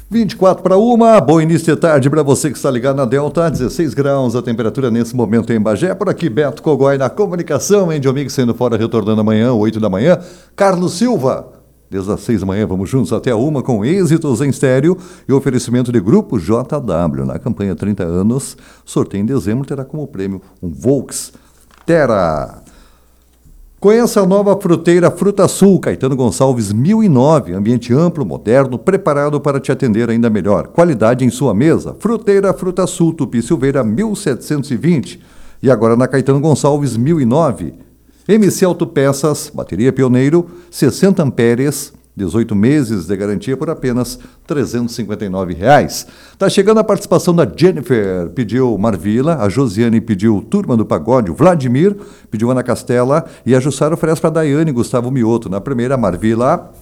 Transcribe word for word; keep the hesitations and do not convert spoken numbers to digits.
vinte e quatro para uma, bom início de tarde para você que está ligado na Delta, dezesseis graus a temperatura nesse momento em Bagé. Por aqui, Beto Cogói na comunicação, Andy Omig saindo fora, retornando amanhã, oito da manhã. Carlos Silva, desde as seis da manhã, vamos juntos até a uma com êxitos em estéreo e oferecimento de Grupo J W. Na campanha trinta anos, sorteio em dezembro terá como prêmio um Volks Terra. Conheça a nova fruteira Fruta Sul, Caetano Gonçalves mil e nove, ambiente amplo, moderno, preparado para te atender ainda melhor. Qualidade em sua mesa. Fruteira Fruta Sul, Tupi Silveira mil setecentos e vinte. E agora na Caetano Gonçalves mil e nove. M C Autopeças, bateria Pioneiro, sessenta amperes, dezoito meses de garantia por apenas trezentos e cinquenta e nove reais. Tá chegando a participação da Jennifer, pediu Marvila, a Josiane pediu Turma do Pagode, o Vladimir pediu Ana Castela e a Jussara oferece para Daiane e Gustavo Mioto. Na primeira, Marvila.